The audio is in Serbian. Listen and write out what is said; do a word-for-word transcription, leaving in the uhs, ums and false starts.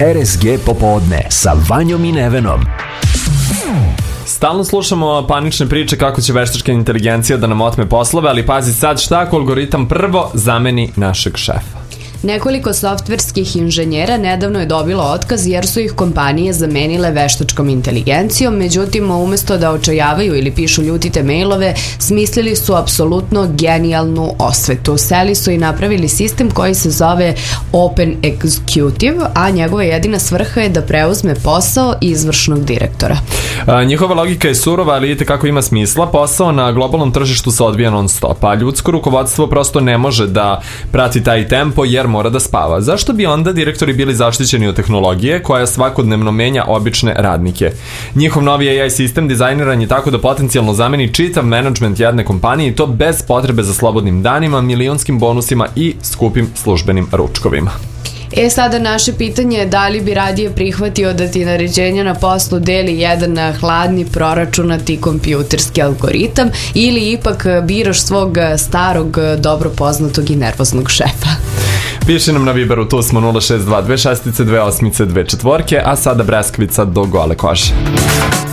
R S G popodne sa Vanjom i Nevenom. Stalno slušamo panične priče kako će veštačka inteligencija da nam otme poslove, ali pazi sad šta ako algoritam prvo zameni našeg šefa. Nekoliko softverskih inženjera nedavno je dobilo otkaz jer su ih kompanije zamenile veštačkom inteligencijom, međutim umesto da očajavaju ili pišu ljutite mailove, smislili su apsolutno genijalnu osvetu. Seli su i napravili sistem koji se zove Open Executive, a njegova jedina svrha je da preuzme posao izvršnog direktora. A, njihova logika je surova, ali vidite kako ima smisla. Posao na globalnom tržištu se odvija non stop, a ljudsko rukovodstvo prosto ne može da prati taj tempo jer mora da spava. Zašto bi onda direktori bili zaštićeni od tehnologije koja svakodnevno menja obične radnike? Njihov novi A I sistem dizajniran je tako da potencijalno zameni čitav menadžment jedne kompanije i to bez potrebe za slobodnim danima, milionskim bonusima i skupim službenim ručkovima. E sada naše pitanje je da li bi radije prihvatio da ti naređenja na poslu deli jedan hladni proračunati kompjuterski algoritam ili ipak biraš svog starog, dobro poznatog i nervoznog šefa. Piši nam na Viberu, tu smo nula šest dva dve šest dve osam dve četiri, a sada breskvica do gole kože.